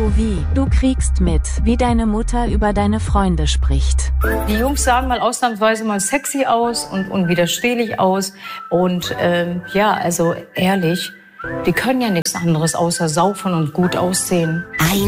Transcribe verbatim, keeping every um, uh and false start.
wie, du kriegst mit, wie deine Mutter über deine Freunde spricht. Die Jungs sahen mal ausnahmsweise mal sexy aus und unwiderstehlich aus. Und ähm, ja, also ehrlich, die können ja nichts anderes außer saufen und gut aussehen. Ein